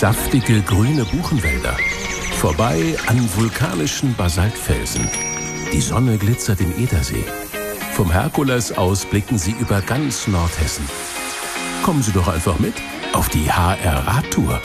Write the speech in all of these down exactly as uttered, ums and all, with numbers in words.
Saftige grüne Buchenwälder. Vorbei an vulkanischen Basaltfelsen. Die Sonne glitzert im Edersee. Vom Herkules aus blicken Sie über ganz Nordhessen. Kommen Sie doch einfach mit auf die H R-Radtour.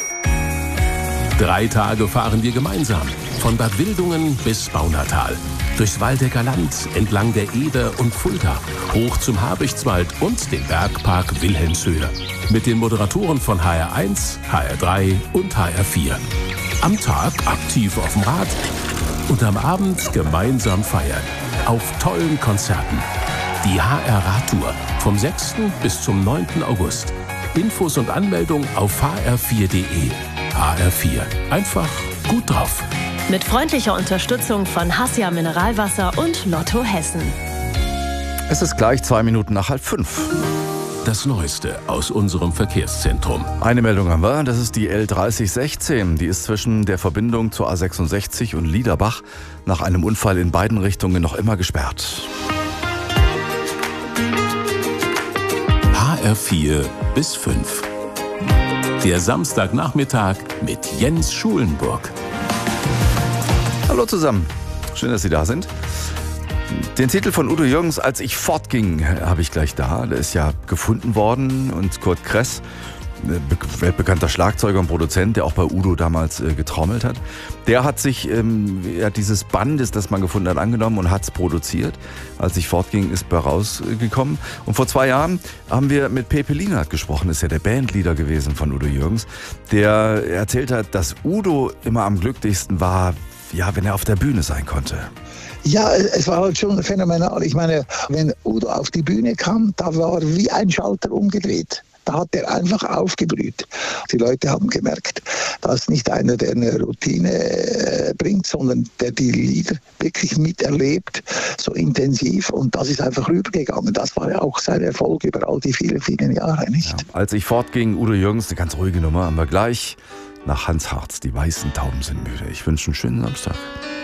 Drei Tage fahren wir gemeinsam. Von Bad Wildungen bis Baunatal. Durchs Waldecker Land, entlang der Eder und Fulda, hoch zum Habichtswald und den Bergpark Wilhelmshöhe. Mit den Moderatoren von H R eins, H R drei und H R vier. Am Tag aktiv auf dem Rad und am Abend gemeinsam feiern. Auf tollen Konzerten. Die H R-Radtour vom sechsten bis zum neunten August. Infos und Anmeldung auf h r vier punkt de. H R vier. Einfach gut drauf. Mit freundlicher Unterstützung von Hassia Mineralwasser und Lotto Hessen. Es ist gleich zwei Minuten nach halb fünf. Das Neueste aus unserem Verkehrszentrum. Eine Meldung haben wir, das ist die L dreißig sechzehn. Die ist zwischen der Verbindung zur A sechsundsechzig und Liederbach nach einem Unfall in beiden Richtungen noch immer gesperrt. H R vier bis fünf. Der Samstagnachmittag mit Jens Schulenburg. Hallo zusammen, schön, dass Sie da sind. Den Titel von Udo Jürgens, Als ich fortging, habe ich gleich da. Der ist ja gefunden worden und Kurt Kress, weltbekannter Schlagzeuger und Produzent, der auch bei Udo damals äh, getrommelt hat, der hat sich ähm, ja, dieses Bandes, das man gefunden hat, angenommen und hat es produziert. Als ich fortging, ist bei rausgekommen. Und vor zwei Jahren haben wir mit Pepe Lienert gesprochen, das ist ja der Bandleader gewesen von Udo Jürgens, der erzählt hat, dass Udo immer am glücklichsten war, ja, wenn er auf der Bühne sein konnte. Ja, es war halt schon phänomenal. Ich meine, wenn Udo auf die Bühne kam, da war wie ein Schalter umgedreht. Da hat er einfach aufgeblüht. Die Leute haben gemerkt, dass nicht einer, der eine Routine bringt, sondern der die Lieder wirklich miterlebt, so intensiv. Und das ist einfach rübergegangen. Das war ja auch sein Erfolg über all die vielen, vielen Jahre, nicht? Ja, als ich fortging, Udo Jürgens, eine ganz ruhige Nummer, haben wir gleich nach Hans Hartz. Die weißen Tauben sind müde. Ich wünsche einen schönen Samstag.